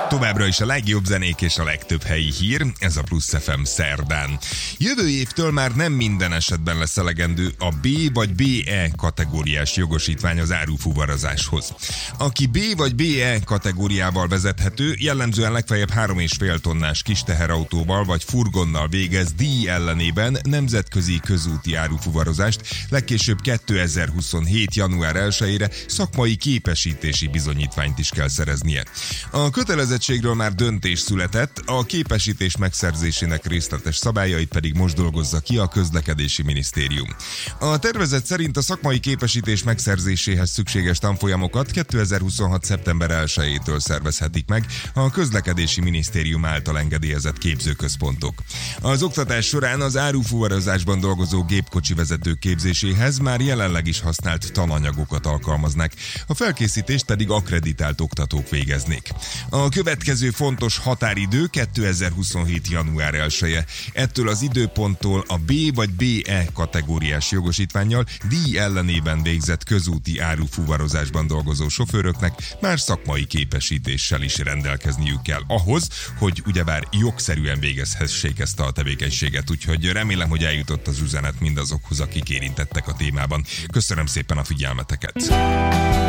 Továbbra is a legjobb zenék és a legtöbb helyi hír, ez a Plusz FM szerdán. Jövő évtől már nem minden esetben lesz elegendő a B vagy BE kategóriás jogosítvány az árufuvarozáshoz. Aki B vagy BE kategóriával vezethető, jellemzően legfeljebb 3,5 tonnás kis teherautóval vagy furgonnal végez díj ellenében nemzetközi közúti árufuvarozást, legkésőbb 2027. január 1-ére szakmai képesítési bizonyítványt is kell szereznie. A kötelezettségről már döntés született, a képesítés megszerzésének részletes szabályait pedig most dolgozza ki a Közlekedési Minisztérium. A tervezet szerint a szakmai képesítés megszerzéséhez szükséges tanfolyamokat 2026. szeptember 1-től szervezhetik meg a Közlekedési Minisztérium által engedélyezett képzőközpontok. Az oktatás során az árufuvarozásban dolgozó gépkocsi vezetők képzéséhez már jelenleg is használt tananyagokat alkalmaznak, a felkészítést pedig akkreditált oktatók végeznék. A következő fontos határidő 2027. január 1-e. Ettől az időponttól a B vagy BE kategóriás jogosítvánnyal díj ellenében végzett közúti árufuvarozásban dolgozó sofőröknek már szakmai képesítéssel is rendelkezniük kell ahhoz, hogy ugyebár jogszerűen végezhessék ezt a tevékenységet, úgyhogy remélem, hogy eljutott az üzenet mindazokhoz, akik érintettek a témában. Köszönöm szépen a figyelmeteket!